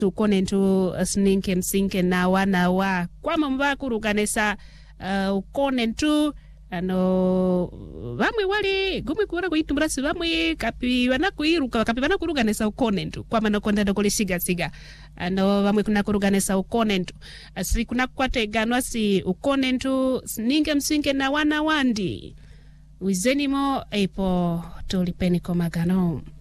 tukone ntu sninke msinke na wa kwa mamba kuruganesa ukone ntu ano bamwe wali gumwe kuora kuitumbrasi bamwe kapi wana kuiruka kapi wana kuruganesa ukone ntu kwa mano konda ndo kulisiga siga ano bamwe kuna kuruganesa ukone ntu asi kuna kwate ganwa si ukone ntu sninke msinke na wana wandi wizenimo epo tulipeni komagano.